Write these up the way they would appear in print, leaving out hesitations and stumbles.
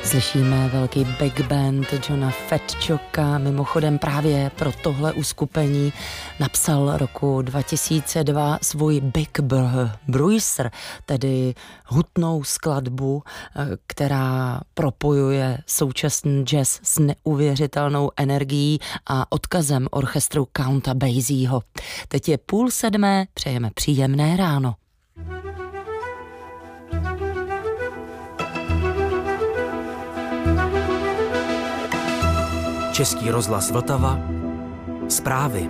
Slyšíme velký big band Johna Fetchocka. Mimochodem právě pro tohle uskupení napsal roku 2002 svůj Big Bruiser, tedy hutnou skladbu, která propojuje současný jazz s neuvěřitelnou energií a odkazem orchestru Counta Basieho. Teď je 6:30, přejeme příjemné ráno. Český rozhlas Vltava. Zprávy.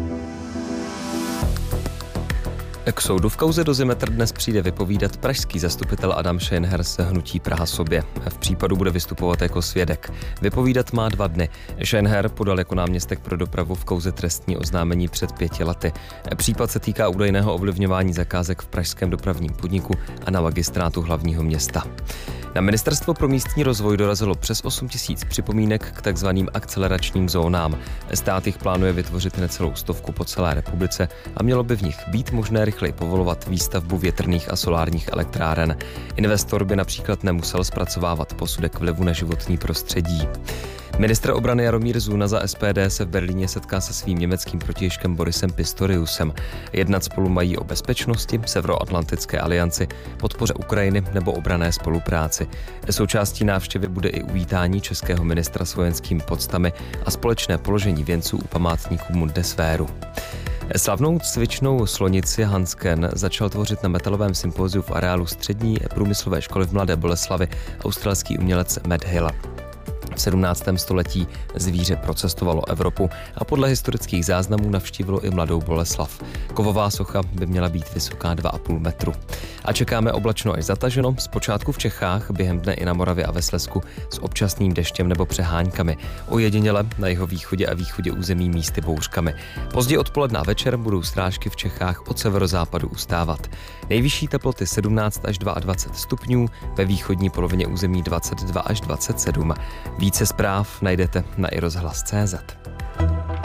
K soudu v kauze Dozimetr dnes přijde vypovídat pražský zastupitel Adam Scheinher z hnutí Praha sobě. V případu bude vystupovat jako svědek. Vypovídat má 2 dny. Scheinher podal jako náměstek pro dopravu v kauze trestní oznámení před 5 lety. Případ se týká údajného ovlivňování zakázek v pražském dopravním podniku a na magistrátu hlavního města. Na Ministerstvo pro místní rozvoj dorazilo přes 8 000 připomínek k takzvaným akceleračním zónám. Stát jich plánuje vytvořit necelou 100 po celé republice a mělo by v nich být možné rychleji povolovat výstavbu větrných a solárních elektráren. Investor by například nemusel zpracovávat posudek vlivu na životní prostředí. Ministr obrany Jaromír Zuna za SPD se v Berlíně setká se svým německým protějškem Borisem Pistoriusem. Jednat spolu mají o bezpečnosti, Severoatlantické alianci, podpoře Ukrajiny nebo obranné spolupráci. Součástí návštěvy bude i uvítání českého ministra s vojenskými poctami a společné položení věnců u památníku Bundeswehru. Slavnou cvičnou slonici Hansken začal tvořit na metalovém sympóziu v areálu střední průmyslové školy v Mladé Boleslavi australský umělec Matt Hill. V 17. století zvíře procestovalo Evropu a podle historických záznamů navštívilo i Mladou Boleslav. Kovová socha by měla být vysoká 2,5 metru. A čekáme oblačno až zataženo, zpočátku v Čechách, během dne i na Moravě a ve Slezsku s občasným deštěm nebo přeháňkami. Ojediněle na jihovýchodě a východě území místy bouřkami. Pozdě odpoledne a večer budou srážky v Čechách od severozápadu ustávat. Nejvyšší teploty 17 až 22 stupňů, ve východní polovině území 22 až 27. Více zpráv najdete na iRozhlas.cz.